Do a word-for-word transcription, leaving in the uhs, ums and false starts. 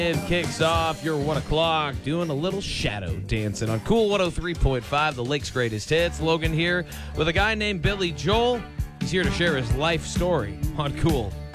Kicks off your one o'clock doing a little shadow dancing on Cool one oh three point five, the Lake's greatest hits. Logan here with a guy named Billy Joel. He's here to share his life story on Cool